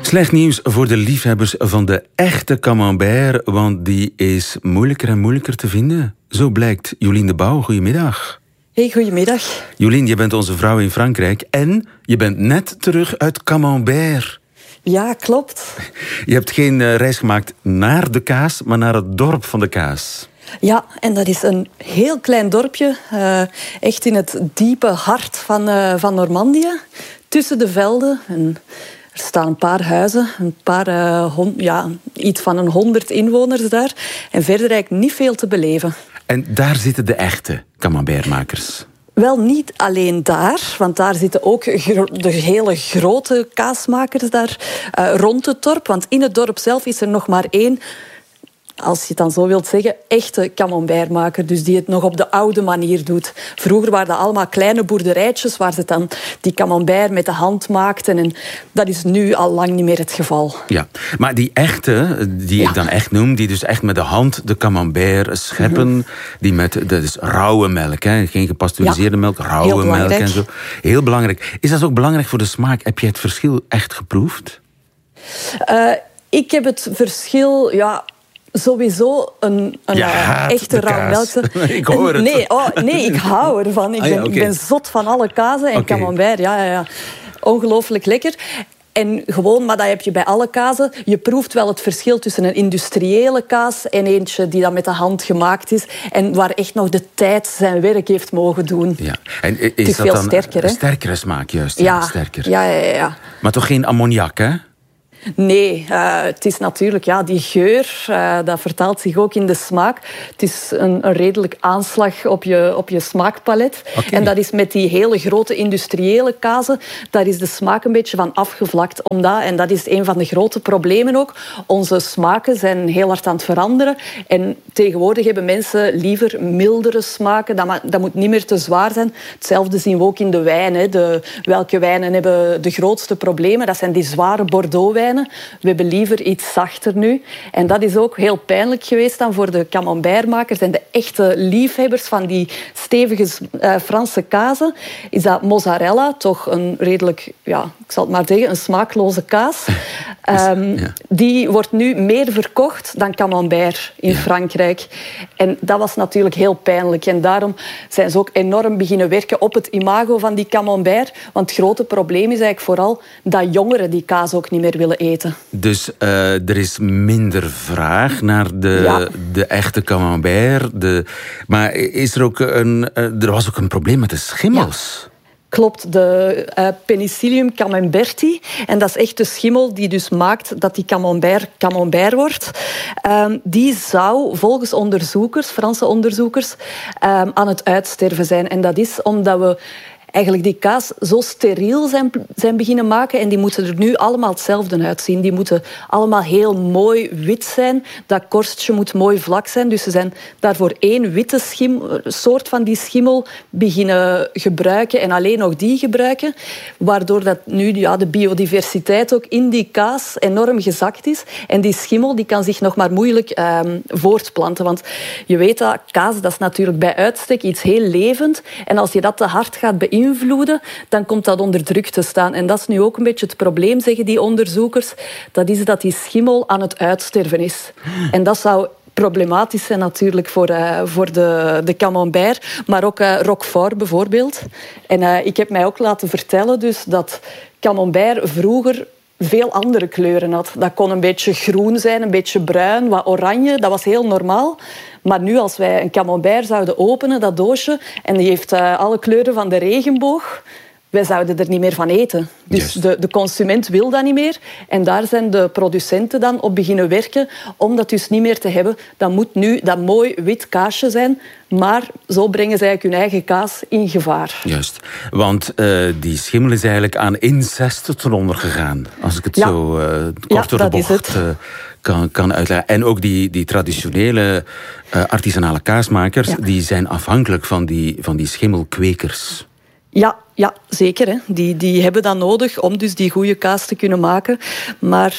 Slecht nieuws voor de liefhebbers van de echte camembert, want die is moeilijker en moeilijker te vinden. Zo blijkt. Jolien de Bouw, goedemiddag. Hey, goedemiddag. Jolien, je bent onze vrouw in Frankrijk en je bent net terug uit Camembert. Ja, klopt. Je hebt geen reis gemaakt naar de kaas, maar naar het dorp van de kaas. Ja, en dat is een heel klein dorpje, echt in het diepe hart van Normandië, tussen de velden. En er staan een paar huizen, iets van 100 inwoners daar. En verder eigenlijk niet veel te beleven. En daar zitten de echte camembertmakers. Wel niet alleen daar, want daar zitten ook de hele grote kaasmakers daar rond het dorp. Want in het dorp zelf is er nog maar één, als je het dan zo wilt zeggen, echte camembertmaker. Dus die het nog op de oude manier doet. Vroeger waren dat allemaal kleine boerderijtjes waar ze dan die camembert met de hand maakten. En dat is nu al lang niet meer het geval. Ja, maar die echte, die ik dan echt noem, die dus echt met de hand de camembert scheppen, die met, dat is rauwe melk, hè? Geen gepasteuriseerde melk, rauwe melk en zo. Heel belangrijk. Is dat ook belangrijk voor de smaak? Heb je het verschil echt geproefd? Ik heb het verschil, sowieso een echte rauwe melk. Ik hoor het. Nee, ik hou ervan. Ik ben zot van alle kazen en camembert. Ja. Ongelooflijk lekker. En gewoon, maar dat heb je bij alle kazen. Je proeft wel het verschil tussen een industriële kaas en eentje die dan met de hand gemaakt is. En waar echt nog de tijd zijn werk heeft mogen doen. Ja. En is het dat veel dan sterker, een sterkere smaak, juist? Ja, sterker. Ja. Maar toch geen ammoniak, hè? Nee, het is natuurlijk, die geur, dat vertaalt zich ook in de smaak. Het is een redelijk aanslag op je smaakpalet. Okay. En dat is met die hele grote industriële kazen, daar is de smaak een beetje van afgevlakt. En dat is een van de grote problemen ook. Onze smaken zijn heel hard aan het veranderen. En tegenwoordig hebben mensen liever mildere smaken. Dat moet niet meer te zwaar zijn. Hetzelfde zien we ook in de wijn. Hè. Welke wijnen hebben de grootste problemen? Dat zijn die zware Bordeaux-wijnen. We hebben liever iets zachter nu. En dat is ook heel pijnlijk geweest dan voor de camembertmakers en de echte liefhebbers van die stevige Franse kazen. Is dat mozzarella, toch een redelijk, ik zal het maar zeggen, een smaakloze kaas. Die wordt nu meer verkocht dan camembert in Frankrijk. En dat was natuurlijk heel pijnlijk. En daarom zijn ze ook enorm beginnen werken op het imago van die camembert. Want het grote probleem is eigenlijk vooral dat jongeren die kaas ook niet meer willen eten. Dus er is minder vraag naar de echte camembert. Maar is er ook er was ook een probleem met de schimmels. Ja. Klopt, de Penicillium camemberti. En dat is echt de schimmel die dus maakt dat die camembert wordt. Die zou volgens onderzoekers, Franse onderzoekers, aan het uitsterven zijn. En dat is omdat we eigenlijk die kaas zo steriel zijn beginnen maken. En die moeten er nu allemaal hetzelfde uitzien. Die moeten allemaal heel mooi wit zijn. Dat korstje moet mooi vlak zijn. Dus ze zijn daarvoor één witte soort van die schimmel beginnen gebruiken. En alleen nog die gebruiken. Waardoor dat nu de biodiversiteit ook in die kaas enorm gezakt is. En die schimmel die kan zich nog maar moeilijk voortplanten. Want je weet dat kaas, dat is natuurlijk bij uitstek iets heel levend. En als je dat te hard gaat beïnvloeden, dan komt dat onder druk te staan. En dat is nu ook een beetje het probleem, zeggen die onderzoekers. Dat is dat die schimmel aan het uitsterven is. En dat zou problematisch zijn natuurlijk voor de camembert, maar ook Roquefort bijvoorbeeld. En ik heb mij ook laten vertellen dus dat camembert vroeger veel andere kleuren had. Dat kon een beetje groen zijn, een beetje bruin, wat oranje. Dat was heel normaal. Maar nu, als wij een camembert zouden openen, dat doosje, en die heeft alle kleuren van de regenboog, wij zouden er niet meer van eten. Dus de consument wil dat niet meer. En daar zijn de producenten dan op beginnen werken om dat dus niet meer te hebben. Dat moet nu dat mooi wit kaasje zijn. Maar zo brengen ze eigenlijk hun eigen kaas in gevaar. Juist. Want die schimmel is eigenlijk aan incest ten onder gegaan. Als ik het zo kort door de bocht kan uitleggen. En ook die traditionele artisanale kaasmakers, die zijn afhankelijk van die schimmelkwekers. Ja, zeker. Hè. Die hebben dat nodig om dus die goede kaas te kunnen maken. Maar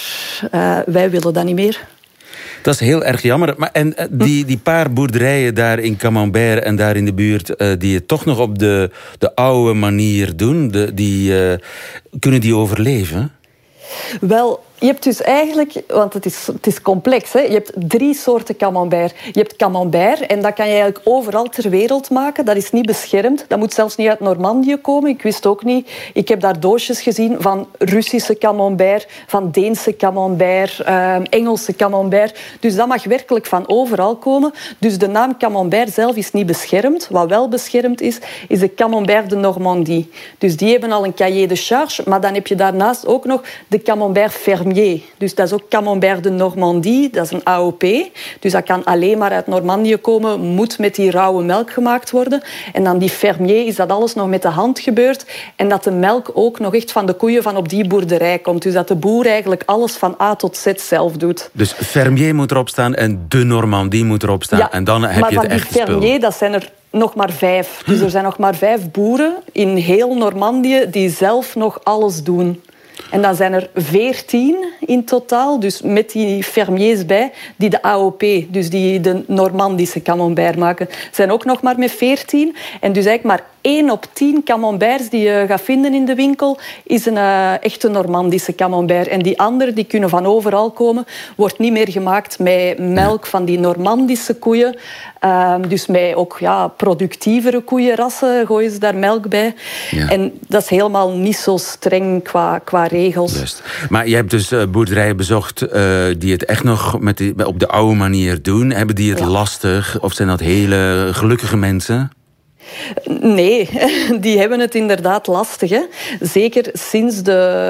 wij willen dat niet meer. Dat is heel erg jammer. Maar, en die paar boerderijen daar in Camembert en daar in de buurt, die het toch nog op de oude manier doen, kunnen die overleven? Wel, Je hebt dus eigenlijk, want het is complex, hè? Je hebt 3 soorten camembert. Je hebt camembert en dat kan je eigenlijk overal ter wereld maken. Dat is niet beschermd. Dat moet zelfs niet uit Normandië komen. Ik wist ook niet. Ik heb daar doosjes gezien van Russische camembert, van Deense camembert, Engelse camembert. Dus dat mag werkelijk van overal komen. Dus de naam camembert zelf is niet beschermd. Wat wel beschermd is de camembert de Normandie. Dus die hebben al een cahier de charge, maar dan heb je daarnaast ook nog de camembert fermier. Dus dat is ook camembert de Normandie, dat is een AOP. Dus dat kan alleen maar uit Normandië komen, moet met die rauwe melk gemaakt worden. En dan die fermier is dat alles nog met de hand gebeurd. En dat de melk ook nog echt van de koeien van op die boerderij komt. Dus dat de boer eigenlijk alles van A tot Z zelf doet. Dus fermier moet erop staan en de Normandie moet erop staan. Ja, en dan heb je het echte spul. Maar van die fermier, dat zijn er nog maar 5. Dus er zijn nog maar 5 boeren in heel Normandië die zelf nog alles doen. En dan zijn er 14 in totaal, dus met die fermiers bij, die de AOP, dus die de Normandische camembert maken, zijn ook nog maar met 14. En dus eigenlijk maar 1 op 10 camemberts die je gaat vinden in de winkel is een echte Normandische camembert. En die anderen die kunnen van overal komen. Wordt niet meer gemaakt met melk van die Normandische koeien. Dus met ook productievere koeienrassen gooien ze daar melk bij. Ja. En dat is helemaal niet zo streng qua regels. Juist. Maar je hebt dus boerderijen bezocht die het echt nog op de oude manier doen. Hebben die het lastig? Of zijn dat hele gelukkige mensen? Nee, die hebben het inderdaad lastig. Hè. Zeker sinds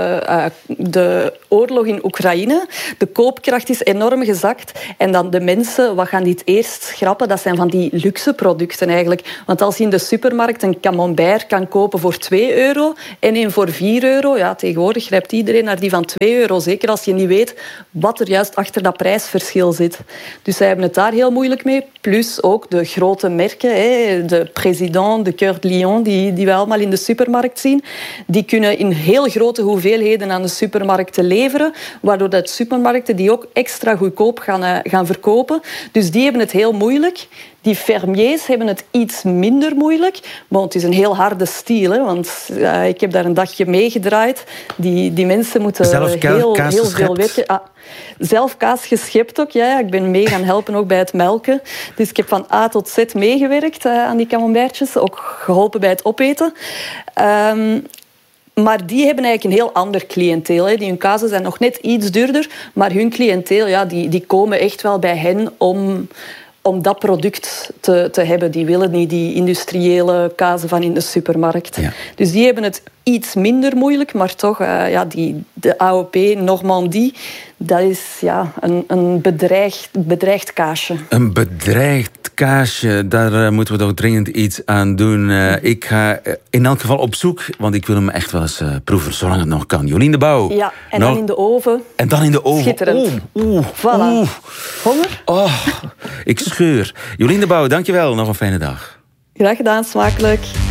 de oorlog in Oekraïne. De koopkracht is enorm gezakt. En dan de mensen, wat gaan die het eerst schrappen? Dat zijn van die luxe producten eigenlijk. Want als je in de supermarkt een camembert kan kopen voor €2 en een voor €4... Ja, tegenwoordig grijpt iedereen naar die van €2. Zeker als je niet weet wat er juist achter dat prijsverschil zit. Dus zij hebben het daar heel moeilijk mee. Plus ook de grote merken, de Président, de Coeur de Lion, die we allemaal in de supermarkt zien, die kunnen in heel grote hoeveelheden aan de supermarkten leveren, waardoor de supermarkten die ook extra goedkoop gaan verkopen. Dus die hebben het heel moeilijk. Die fermiers hebben het iets minder moeilijk. Maar het is een heel harde stiel, hè, want ik heb daar een dagje meegedraaid. Die mensen moeten heel veel werken. Zelf kaas geschept ook. Ja. Ik ben mee gaan helpen ook bij het melken. Dus ik heb van A tot Z meegewerkt aan die camembertjes. Ook geholpen bij het opeten. Maar die hebben eigenlijk een heel ander cliënteel. Hè. Die hun kazen zijn nog net iets duurder. Maar hun cliënteel, die komen echt wel bij hen om dat product te hebben. Die willen niet die industriële kazen van in de supermarkt. Ja. Dus die hebben het iets minder moeilijk, maar toch, de AOP Normandie, dat is een bedreigd kaasje. Een bedreigd kaasje, daar moeten we toch dringend iets aan doen. Ik ga in elk geval op zoek, want ik wil hem echt wel eens proeven, zolang het nog kan. Jolien de Bouw. Ja, en dan in de oven. En dan in de oven. Schitterend. Voilà. Honger? Oh, ik scheur. Jolien de Bouw, dankjewel. Nog een fijne dag. Graag gedaan, smakelijk.